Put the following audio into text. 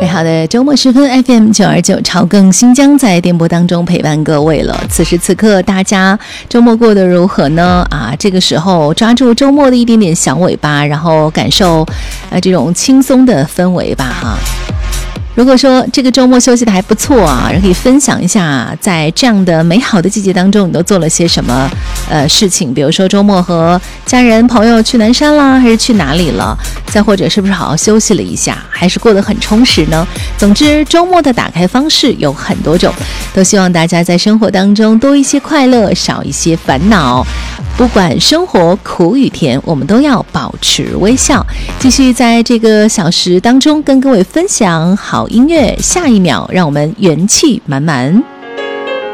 美好的周末时分 FM929 潮更新疆在电波当中陪伴各位了。此时此刻大家周末过得如何呢？这个时候抓住周末的一点点小尾巴，然后感受这种轻松的氛围吧哈。如果说这个周末休息的还不错可以分享一下在这样的美好的季节当中你都做了些什么事情，比如说周末和家人朋友去南山啦，还是去哪里了，再或者是不是好好休息了一下，还是过得很充实呢？总之周末的打开方式有很多种，都希望大家在生活当中多一些快乐，少一些烦恼，不管生活苦与甜，我们都要保持微笑。继续在这个小时当中跟各位分享好音乐，下一秒让我们元气满满。